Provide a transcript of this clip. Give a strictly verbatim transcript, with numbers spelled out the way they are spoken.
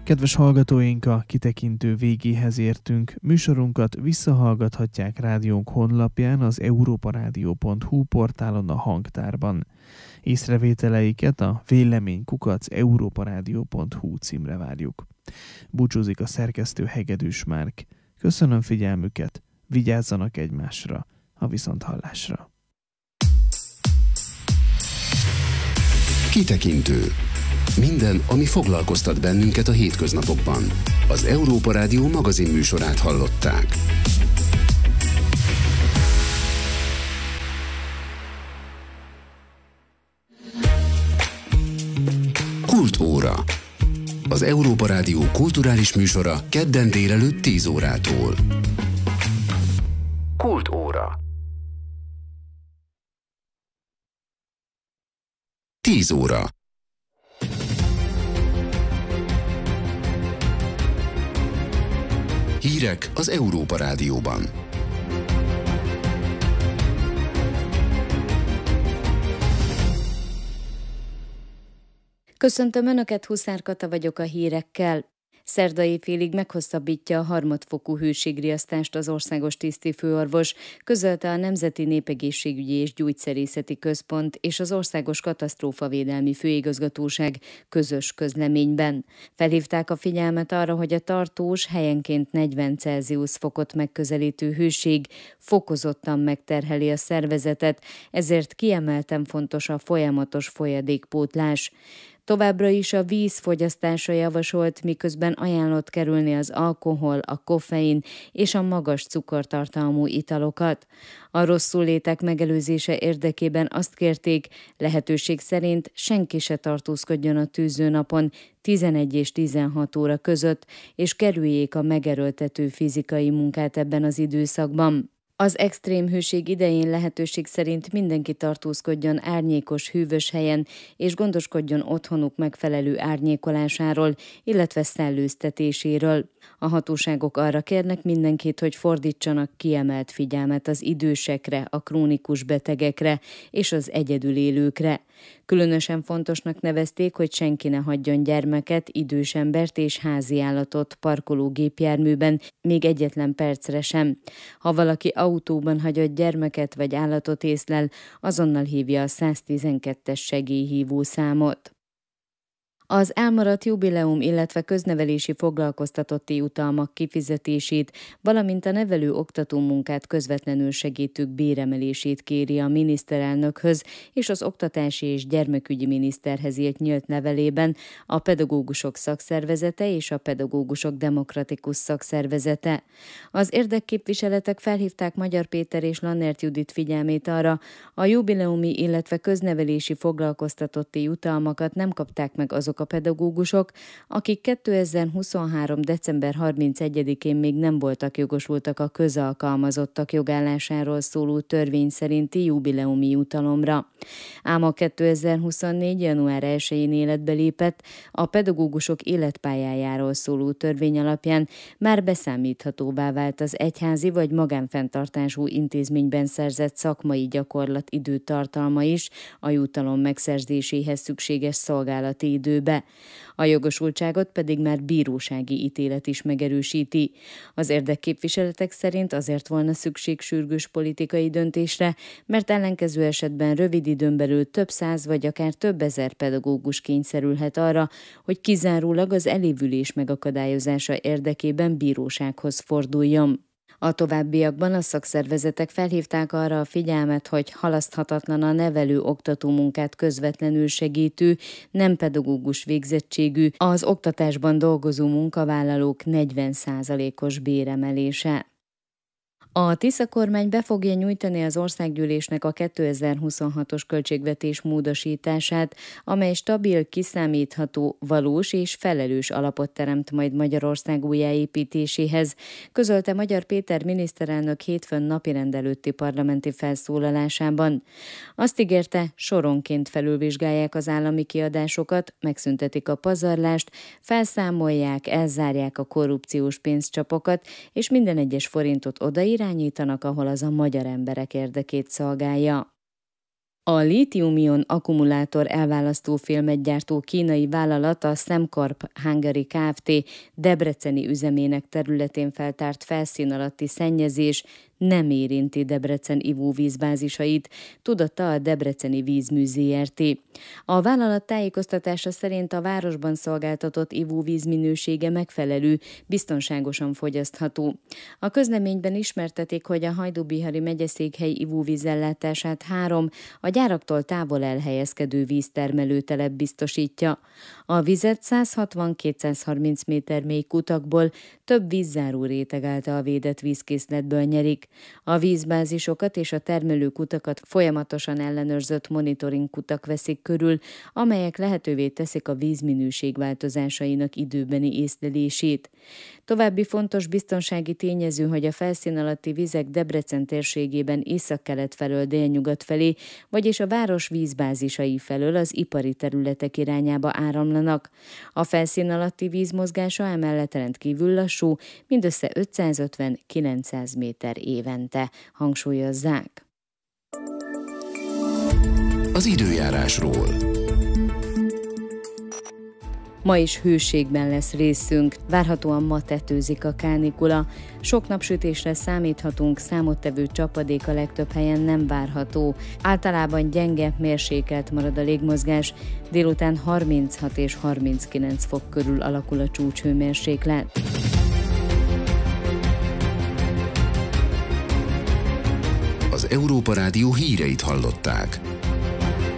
Kedves hallgatóink, a kitekintő végéhez értünk. Műsorunkat visszahallgathatják rádiónk honlapján, az európarádió pont hu portálon, a hangtárban. Észrevételeiket a vélemény kukac európarádió pont hu címre várjuk. Búcsúzik a szerkesztő Hegedűs Márk. Köszönöm figyelmüket, vigyázzanak egymásra, a viszonthallásra. Kitekintő. Minden, ami foglalkoztat bennünket a hétköznapokban. Az Európa Rádió magazin műsorát hallották. Kultúra. Az Európa Rádió kulturális műsora kedden délelőtt tíz órától. Kultúra. tíz óra. Hírek az Európa Rádióban. Köszöntöm Önöket, Huszár Kata vagyok a hírekkel. Szerda éjfélig meghosszabbítja a harmadfokú hőségriasztást az országos tisztifőorvos, közölte a Nemzeti Népegészségügyi és Gyógyszerészeti Központ és az Országos Katasztrófavédelmi Főigazgatóság közös közleményben. Felhívták a figyelmet arra, hogy a tartós, helyenként negyven Celsius fokot megközelítő hőség fokozottan megterheli a szervezetet, ezért kiemelten fontos a folyamatos folyadékpótlás. Továbbra is a víz fogyasztása javasolt, miközben ajánlott kerülni az alkohol, a koffein és a magas cukortartalmú italokat. A rosszullétek megelőzése érdekében azt kérték, lehetőség szerint senki se tartózkodjon a tűzőnapon tizenegy és tizenhat óra között, és kerüljék a megerőltető fizikai munkát ebben az időszakban. Az extrém hőség idején lehetőség szerint mindenki tartózkodjon árnyékos, hűvös helyen, és gondoskodjon otthonuk megfelelő árnyékolásáról, illetve szellőztetéséről. A hatóságok arra kérnek mindenkit, hogy fordítsanak kiemelt figyelmet az idősekre, a krónikus betegekre és az egyedül élőkre. Különösen fontosnak nevezték, hogy senki ne hagyjon gyermeket, idős embert és háziállatot parkológépjárműben, még egyetlen percre sem. Ha valaki autóban hagyott gyermeket vagy állatot észlel, azonnal hívja a száztizenkettes segélyhívó számot. Az elmaradt jubileum, illetve köznevelési foglalkoztatotti jutalmak kifizetését, valamint a nevelő-oktató munkát közvetlenül segítők béremelését kéri a miniszterelnökhöz és az oktatási és gyermekügyi miniszterhez írt nyílt levelében a pedagógusok szakszervezete és a pedagógusok demokratikus szakszervezete. Az érdekképviseletek felhívták Magyar Péter és Lannert Judit figyelmét arra, a jubileumi, illetve köznevelési foglalkoztatotti jutalmakat nem kapták meg azok a pedagógusok, akik kétezer-huszonhárom. december harmincegyedikén még nem voltak jogosultak a közalkalmazottak jogállásáról szóló törvény szerinti jubileumi jutalomra. Ám a kétezer-huszonnégy. január elsején életbe lépett a pedagógusok életpályájáról szóló törvény alapján már beszámíthatóvá vált az egyházi vagy magánfenntartású intézményben szerzett szakmai gyakorlat időtartalma is a jutalom megszerzéséhez szükséges szolgálati időben. Be. A jogosultságot pedig már bírósági ítélet is megerősíti. Az érdekképviseletek szerint azért volna szükség sürgős politikai döntésre, mert ellenkező esetben rövid időn belül több száz vagy akár több ezer pedagógus kényszerülhet arra, hogy kizárólag az elévülés megakadályozása érdekében bírósághoz forduljon. A továbbiakban a szakszervezetek felhívták arra a figyelmet, hogy halaszthatatlan a nevelő-oktató munkát közvetlenül segítő, nem pedagógus végzettségű, az oktatásban dolgozó munkavállalók negyven százalékos béremelése. A Tisza kormány be fogja nyújtani az országgyűlésnek a kétezer-huszonhatos költségvetés módosítását, amely stabil, kiszámítható, valós és felelős alapot teremt majd Magyarország újjáépítéséhez, közölte Magyar Péter miniszterelnök hétfőn napirend előtti parlamenti felszólalásában. Azt ígérte, soronként felülvizsgálják az állami kiadásokat, megszüntetik a pazarlást, felszámolják, elzárják a korrupciós pénzcsapokat, és minden egyes forintot odaír, irányítanak, ahol az a magyar emberek érdekét szolgálja. A lítium-ion akkumulátor elválasztó filmet gyártó kínai vállalat, a Sembcorp Hungary Kft. Debreceni üzemének területén feltárt felszín alatti szennyezés nem érinti Debrecen ivóvízbázisait, tudatta a Debreceni Vízmű zé er té. A vállalat tájékoztatása szerint a városban szolgáltatott ivóvíz minősége megfelelő, biztonságosan fogyasztható. A közleményben ismertetik, hogy a Hajdúbihari megyeszékhely ivóvízellátását három a gyáraktól távol elhelyezkedő víztermelőtelep biztosítja. A vizet száz hatvan-kétszázharminc méter mély kutakból több vízzáró réteg által védett vízkészletből nyerik. A vízbázisokat és a termelőkutakat folyamatosan ellenőrzött monitoring kutak veszik körül, amelyek lehetővé teszik a vízminőség változásainak időbeni észlelését. További fontos biztonsági tényező, hogy a felszín alatti vizek Debrecen térségében északkelet felől délnyugat felé, vagyis a város vízbázisai felől az ipari területek irányába áramlanak. A felszín alatti víz mozgása emellett rendkívül lassú, mindössze ötszázötven-kilencszáz méter évente, hangsúlyozzák. Az időjárásról. Ma is hőségben lesz részünk, várhatóan ma tetőzik a kánikula. Sok napsütésre számíthatunk, számottevő csapadék a legtöbb helyen nem várható. Általában gyenge, mérsékelt marad a légmozgás, délután harminchat és harminckilenc fok körül alakul a csúcshőmérséklet. Az Európa Rádió híreit hallották.